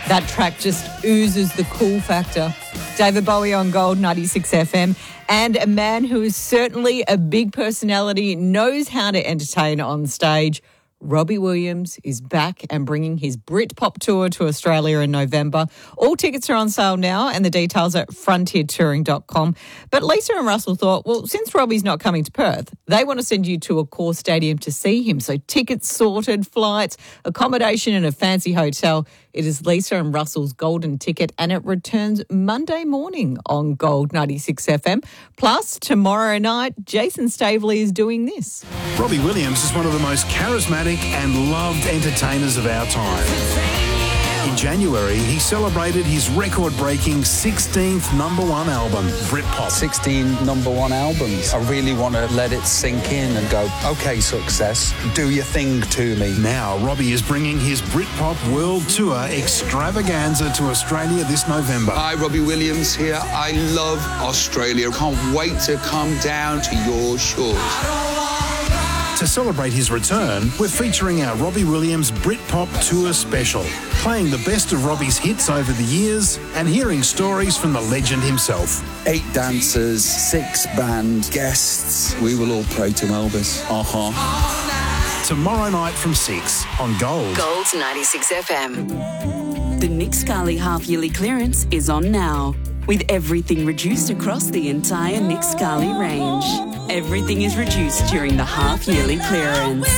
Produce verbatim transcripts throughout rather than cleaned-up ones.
That track just oozes the cool factor. David Bowie on Gold ninety-six F M. And a man who is certainly a big personality, knows how to entertain on stage. Robbie Williams is back and bringing his Britpop tour to Australia in November. All tickets are on sale now and the details are at frontier touring dot com. But Lisa and Russell thought, well, since Robbie's not coming to Perth, they want to send you to Accor Stadium to see him. So tickets sorted, flights, accommodation in a fancy hotel. It is Lisa and Russell's golden ticket and it returns Monday morning on Gold ninety-six F M. Plus, tomorrow night, Jason Staveley is doing this. Robbie Williams is one of the most charismatic and loved entertainers of our time. In January, he celebrated his record-breaking sixteenth number one album, Britpop. sixteen number one albums. I really want to let it sink in and go, OK, success, do your thing to me. Now, Robbie is bringing his Britpop World Tour extravaganza to Australia this November. Hi, Robbie Williams here. I love Australia. Can't wait to come down to your shores. To celebrate his return, we're featuring our Robbie Williams Britpop Tour Special, playing the best of Robbie's hits over the years and hearing stories from the legend himself. Eight dancers, six band, guests. We will all pray to Elvis. Uh-huh. Tomorrow night from six on Gold. Gold ninety-six F M. The Nick Scali half-yearly clearance is on now, with everything reduced across the entire Nick Scali range. Everything is reduced during the half-yearly clearance.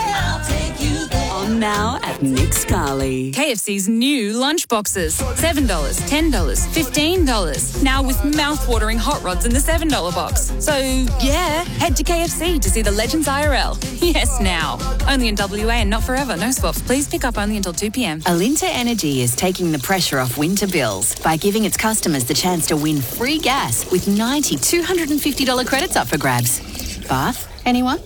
On now at Nick Scali. K F C's new lunch boxes. seven dollars, ten dollars, fifteen dollars. Now with mouth-watering hot rods in the seven dollar box. So, yeah, head to K F C to see the Legends I R L. Yes, now. Only in W A and not forever. No swaps. Please pick up only until two p.m. Alinta Energy is taking the pressure off winter bills by giving its customers the chance to win free gas with ninety two hundred fifty dollars credits up for grabs. Bath? Anyone?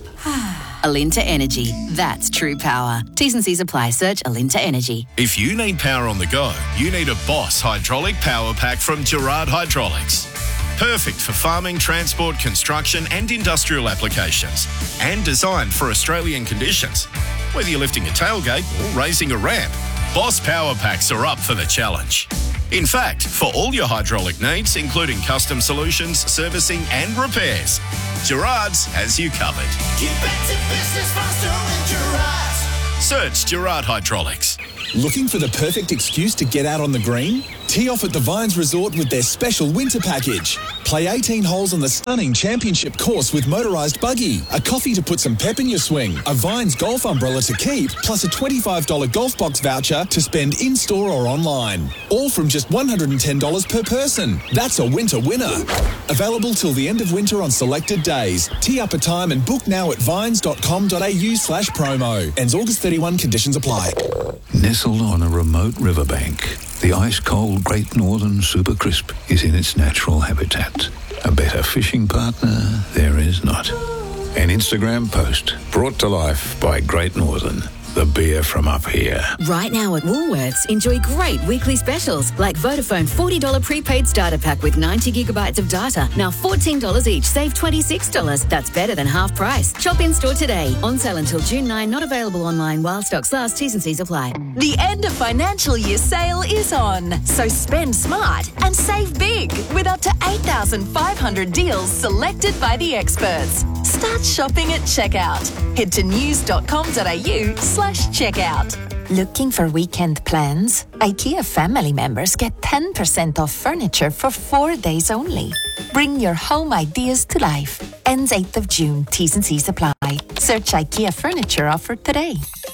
Alinta Energy. That's true power. T's and C's apply. Search Alinta Energy. If you need power on the go, you need a Boss hydraulic power pack from Gerard Hydraulics. Perfect for farming, transport, construction and industrial applications. And designed for Australian conditions. Whether you're lifting a tailgate or raising a ramp, Boss power packs are up for the challenge. In fact, for all your hydraulic needs, including custom solutions, servicing and repairs, Gerard's has you covered. Get back to business faster with Gerard's. Search Gerard Hydraulics. Looking for the perfect excuse to get out on the green? Tee off at the Vines Resort with their special winter package. Play eighteen holes on the stunning championship course with motorised buggy, a coffee to put some pep in your swing, a Vines golf umbrella to keep, plus a twenty-five dollars golf box voucher to spend in-store or online. All from just one hundred ten dollars per person. That's a winter winner. Available till the end of winter on selected days. Tee up a time and book now at vines.com.au slash promo. Ends August thirty-first, conditions apply. Nestled on a remote riverbank, the ice-cold Great Northern Super Crisp is in its natural habitat. A better fishing partner there is not. An Instagram post brought to life by Great Northern, the beer from up here. Right now at Woolworths, enjoy great weekly specials like Vodafone forty dollars prepaid starter pack with ninety gigabytes of data. Now fourteen dollars each, save twenty-six dollars. That's better than half price. Shop in store today. On sale until June ninth, not available online while stocks last. T's and C's apply. The end of financial year sale is on. So spend smart and save big with up to eight thousand five hundred deals selected by the experts. Start shopping at checkout. Head to news.com.au slash checkout. Looking for weekend plans? IKEA family members get ten percent off furniture for four days only. Bring your home ideas to life. Ends eighth of June. T's and C's apply. Search IKEA furniture offer today.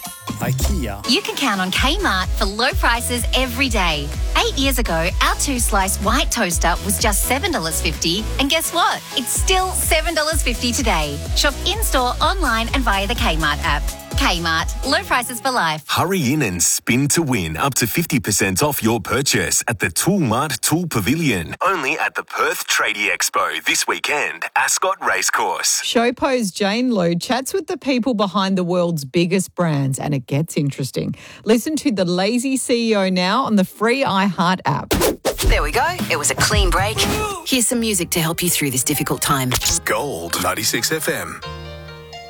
IKEA. You can count on Kmart for low prices every day. Eight years ago, our two-slice white toaster was just seven dollars fifty, and guess what? It's still seven dollars fifty today. Shop in-store, online and via the Kmart app. Kmart, low prices for life. Hurry in and spin to win up to fifty percent off your purchase at the Toolmart Tool Pavilion. Only at the Perth Tradie Expo this weekend, Ascot Racecourse. Showpo's Jane Lowe chats with the people behind the world's biggest brands, and it gets interesting. Listen to the Lazy C E O now on the free iHeart app. There we go. It was a clean break. Here's some music to help you through this difficult time. Gold ninety-six F M.